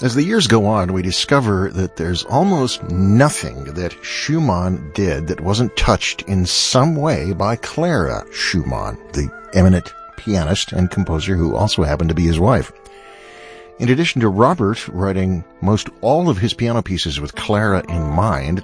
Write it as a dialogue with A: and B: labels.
A: As the years go on, we discover that there's almost nothing that Schumann did that wasn't touched in some way by Clara Schumann, the eminent pianist and composer who also happened to be his wife. In addition to Robert writing most all of his piano pieces with Clara in mind,